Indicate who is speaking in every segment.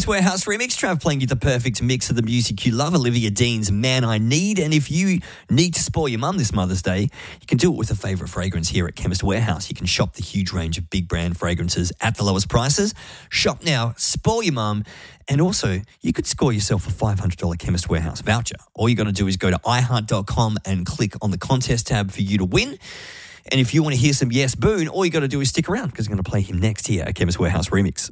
Speaker 1: Chemist Warehouse remix. Trav playing you the perfect mix of the music you love. Olivia Dean's Man I Need. And if you need to spoil your mum this Mother's Day, you can do it with a favourite fragrance here at Chemist Warehouse. You can shop the huge range of big brand fragrances at the lowest prices. Shop now, spoil your mum, and also you could score yourself a $500 Chemist Warehouse voucher. All you got to do is go to iHeart.com and click on the contest tab for you to win. And if you want to hear some Yes Boone, all you got to do is stick around because I'm going to play him next here at Chemist Warehouse Remix.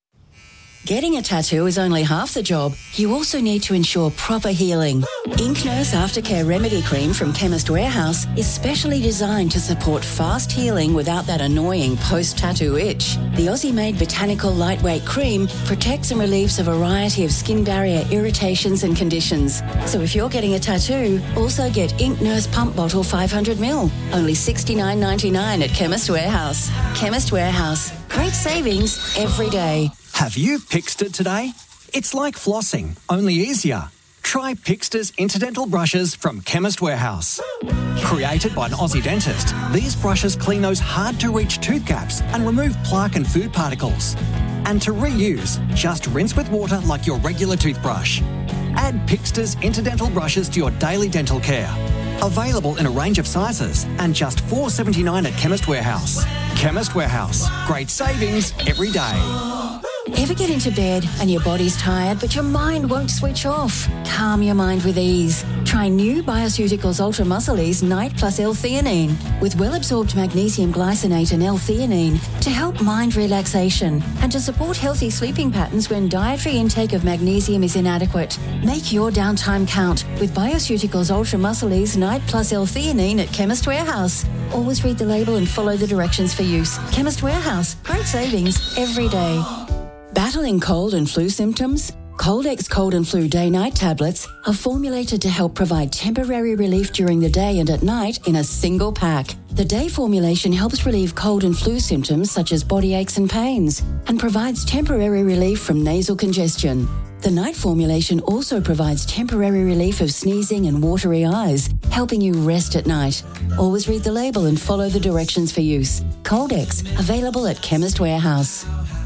Speaker 2: Getting a tattoo is only half the job. You also need to ensure proper healing. Ink Nurse Aftercare Remedy Cream from Chemist Warehouse is specially designed to support fast healing without that annoying post-tattoo itch. The Aussie-made botanical lightweight cream protects and relieves a variety of skin barrier irritations and conditions. So if you're getting a tattoo, also get Ink Nurse Pump Bottle 500ml. Only $69.99 at Chemist Warehouse. Chemist Warehouse. Great savings every day.
Speaker 3: Have you Pixted today? It's like flossing, only easier. Try Pixter's Interdental Brushes from Chemist Warehouse. Created by an Aussie dentist, these brushes clean those hard-to-reach tooth gaps and remove plaque and food particles. And to reuse, just rinse with water like your regular toothbrush. Add Pixter's Interdental Brushes to your daily dental care. Available in a range of sizes and just $4.79 at Chemist Warehouse. Chemist Warehouse. Great savings every day.
Speaker 2: Ever get into bed and your body's tired but your mind won't switch off? Calm your mind with ease. Try new Bioceuticals Ultra Muscle Ease Night Plus L-theanine with well-absorbed magnesium glycinate and L-theanine to help mind relaxation and to support healthy sleeping patterns when dietary intake of magnesium is inadequate. Make your downtime count with Bioceuticals Ultra Muscle Ease Night Plus L-theanine at Chemist Warehouse. Always read the label and follow the directions for use. Chemist Warehouse. Great savings every day. Battling cold and flu symptoms? Coldex Cold and Flu Day-Night tablets are formulated to help provide temporary relief during the day and at night in a single pack. The day formulation helps relieve cold and flu symptoms such as body aches and pains and provides temporary relief from nasal congestion. The night formulation also provides temporary relief of sneezing and watery eyes, helping you rest at night. Always read the label and follow the directions for use. Coldex, available at Chemist Warehouse.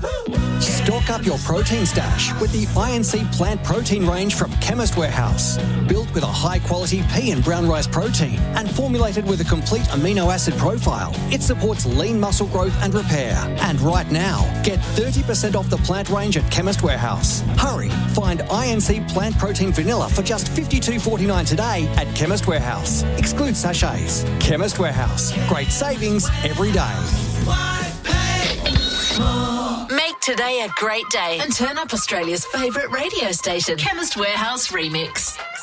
Speaker 3: Stock up your protein stash with the INC Plant Protein range from Chemist Warehouse. Built with a high-quality pea and brown rice protein and formulated with a complete amino acid profile, it supports lean muscle growth and repair. And right now, get 30% off the plant range at Chemist Warehouse. Hurry, find INC Plant Protein Vanilla for just $52.49 today at Chemist Warehouse. Exclude sachets. Chemist Warehouse. Great savings every day.
Speaker 4: Make today a great day and turn up Australia's favourite radio station, Chemist Warehouse Remix.